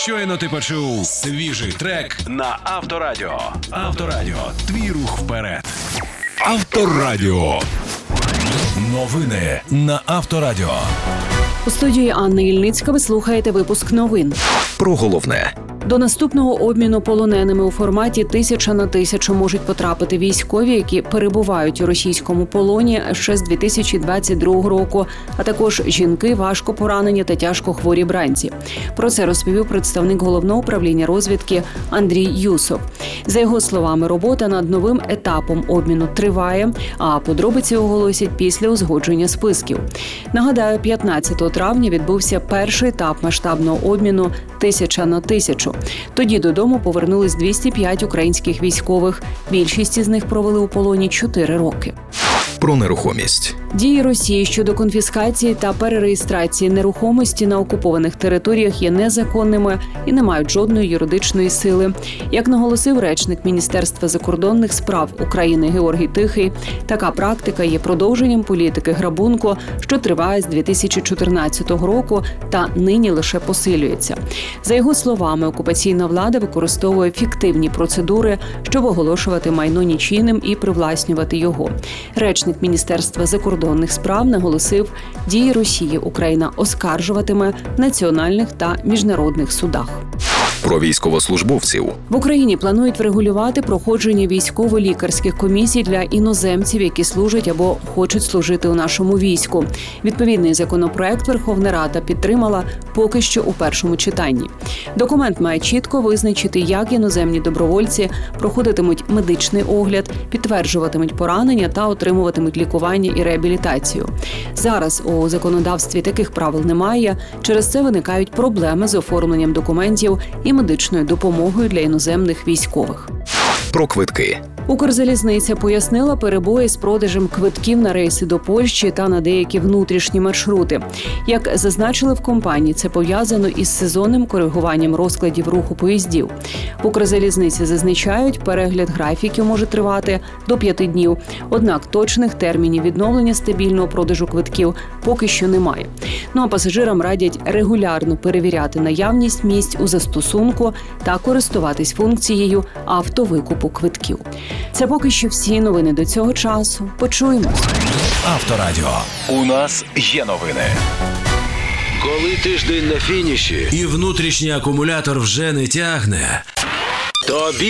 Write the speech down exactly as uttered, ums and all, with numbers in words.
Щойно ти почув свіжий трек на Авторадіо. Авторадіо. Твій рух вперед. Авторадіо. Новини на Авторадіо. У студії Анна Ільницька ви слухаєте випуск новин. Про головне. До наступного обміну полоненими у форматі тисяча на тисячу можуть потрапити військові, які перебувають у російському полоні ще з дві тисячі двадцять другого року, а також жінки, важко поранені та тяжко хворі бранці. Про це розповів представник Головного управління розвідки Андрій Юсов. За його словами, робота над новим етапом обміну триває, а подробиці оголосять після узгодження списків. Нагадаю, п'ятнадцятого травня відбувся перший етап масштабного обміну тисяча на тисячу. Тоді додому повернулись двісті п'ять українських військових. Більшість із них провели у полоні чотири роки. Про нерухомість. Дії Росії щодо конфіскації та перереєстрації нерухомості на окупованих територіях є незаконними і не мають жодної юридичної сили. Як наголосив речник Міністерства закордонних справ України Георгій Тихий, така практика є продовженням політики грабунку, що триває з дві тисячі чотирнадцятого року та нині лише посилюється. За його словами, окупаційна влада використовує фіктивні процедури, щоб оголошувати майно нічийним і привласнювати його. Речник Міністерства закордонних справ наголосив, дії Росії Україна оскаржуватиме в національних та міжнародних судах. Про військовослужбовців. В Україні планують врегулювати проходження військово-лікарських комісій для іноземців, які служать або хочуть служити у нашому війську. Відповідний законопроект Верховна Рада підтримала поки що у першому читанні. Документ має чітко визначити, як іноземні добровольці проходитимуть медичний огляд, підтверджуватимуть поранення та отримуватимуть лікування і реабілітацію. Зараз у законодавстві таких правил немає, через це виникають проблеми з оформленням документів і медичною допомогою для іноземних військових. Про квитки. Укрзалізниця пояснила перебої з продажем квитків на рейси до Польщі та на деякі внутрішні маршрути. Як зазначили в компанії, це пов'язано із сезонним коригуванням розкладів руху поїздів. В Укрзалізниці зазначають, перегляд графіків може тривати до п'яти днів. Однак точних термінів відновлення стабільного продажу квитків поки що немає. Ну а пасажирам радять регулярно перевіряти наявність місць у застосунку та користуватись функцією автовикупу квитків. Це поки що всі новини до цього часу. Почуємось. Авторадіо. У нас є новини. Коли тиждень на фініші І внутрішній акумулятор вже не тягне. тобі